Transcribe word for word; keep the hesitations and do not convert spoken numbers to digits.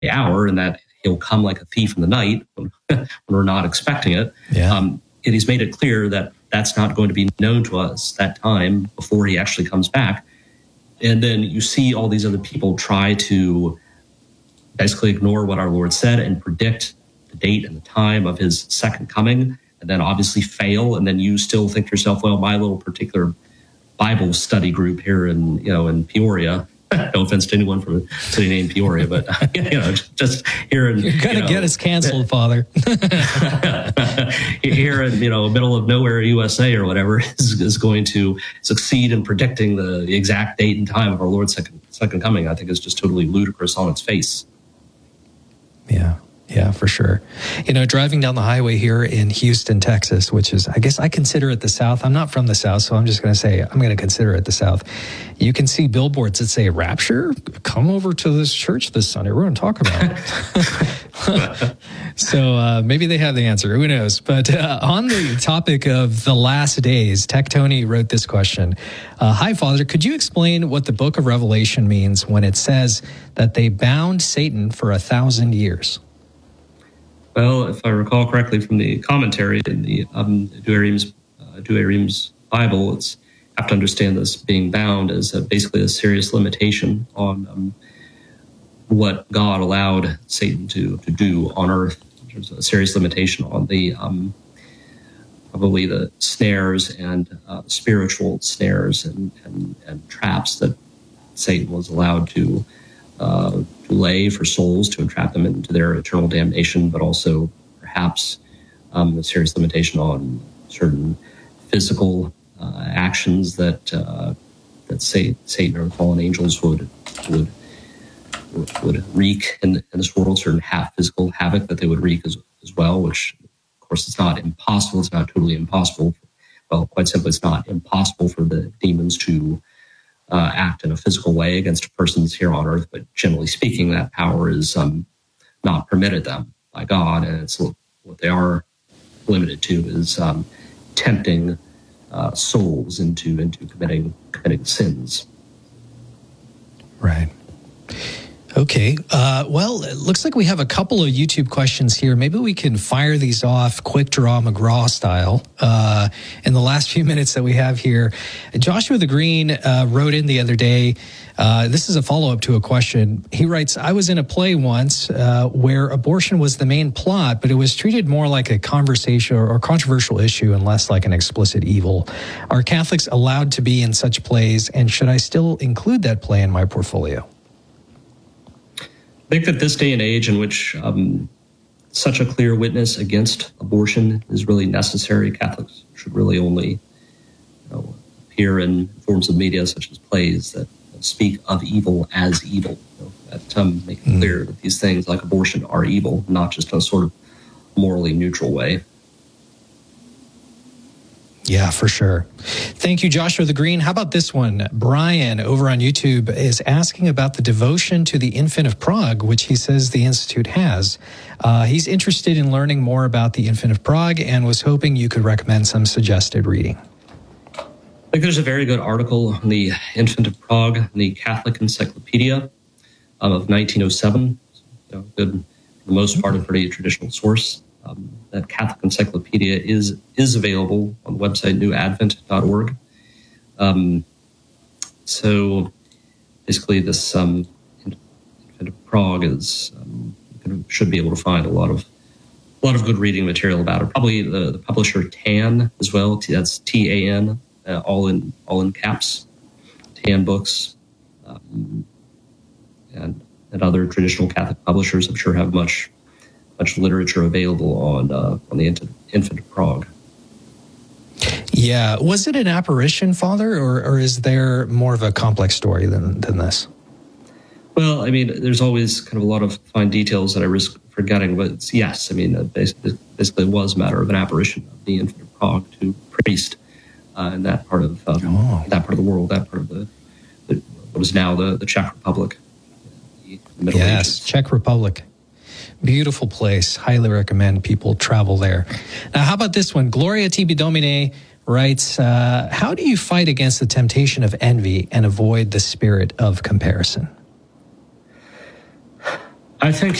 hour, and that he'll come like a thief in the night when, when we're not expecting it. Yeah. Um, and he's made it clear that that's not going to be known to us that time before he actually comes back. And then you see all these other people try to basically ignore what our Lord said and predict the date and the time of his second coming, and then obviously fail. And then you still think to yourself, well, my little particular Bible study group here in, you know, in Peoria, no offense to anyone from a city named Peoria, but, you know, just here in... You're going to you know, get us canceled, Father. Here in, you know, middle of nowhere, U S A or whatever, is, is going to succeed in predicting the, the exact date and time of our Lord's second, second coming, I think is just totally ludicrous on its face. Yeah. Yeah, for sure. You know, driving down the highway here in Houston, Texas, which is, I guess I consider it the South. I'm not from the South, so I'm just going to say I'm going to consider it the South. You can see billboards that say, Rapture, come over to this church this Sunday. We're going to talk about it. So uh, maybe they have the answer. Who knows? But uh, on the topic of the last days, Tech Tony wrote this question. Uh, Hi, Father. Could you explain what the book of Revelation means when it says that they bound Satan for a thousand years? Well, if I recall correctly from the commentary in the um, Douay-Rheims, uh, Douay-Rheims Bible, it's have to understand this being bound as a, basically a serious limitation on um, what God allowed Satan to, to do on earth. There's a serious limitation on the um, probably the snares and uh, spiritual snares and, and, and traps that Satan was allowed to uh, to lay for souls to entrap them into their eternal damnation, but also perhaps um, a serious limitation on certain physical uh, actions that uh, that Satan or fallen angels would would would wreak in, in this world, certain half physical havoc that they would wreak as, as well, which of course it's not impossible. It's not totally impossible. Well, quite simply, it's not impossible for the demons to uh, act in a physical way against persons here on earth. But generally speaking, that power is um, not permitted them by God. And it's what they are limited to is um, tempting uh, souls into, into committing, committing sins. Right. Okay. Uh, well, it looks like we have a couple of YouTube questions here. Maybe we can fire these off quick draw McGraw style uh, in the last few minutes that we have here. Joshua the Green uh, wrote in the other day. Uh, this is a follow-up to a question. He writes, I was in a play once uh, where abortion was the main plot, but it was treated more like a conversation or, or controversial issue and less like an explicit evil. Are Catholics allowed to be in such plays, and should I still include that play in my portfolio? I think that this day and age in which um, such a clear witness against abortion is really necessary, Catholics should really only you know, appear in forms of media such as plays that speak of evil as evil, you know, that um, make it clear that these things like abortion are evil, not just in a sort of morally neutral way. Yeah, for sure. Thank you, Joshua the Green. How about this one? Brian over on YouTube is asking about the devotion to the Infant of Prague, which he says the Institute has. Uh, he's interested in learning more about the Infant of Prague and was hoping you could recommend some suggested reading. I think there's a very good article on the Infant of Prague in the Catholic Encyclopedia um, of nineteen oh seven. You know, good, for the most part, a pretty traditional source. Um, that Catholic Encyclopedia is is available on the website new advent dot org. Um, so basically, this um, Infant of Prague is um, you should be able to find a lot of a lot of good reading material about it. Probably the, the publisher Tan as well. That's T A N, uh, all in all in caps. Tan Books, um, and and other traditional Catholic publishers, I'm sure, have much. much literature available on uh, on the Infant of Prague. Yeah. Was it an apparition, Father, or, or is there more of a complex story than, than this? Well, I mean, there's always kind of a lot of fine details that I risk forgetting, but it's, yes, I mean, it basically, basically it was a matter of an apparition of the Infant of Prague to a priest uh, in that part of um, oh. that part of the world, that part of the, the what is now the, the Czech Republic. The Middle yes, Ages. Czech Republic. Beautiful place. Highly recommend people travel there. Now, how about this one? Gloria Tibi Domine writes, uh, how do you fight against the temptation of envy and avoid the spirit of comparison? I think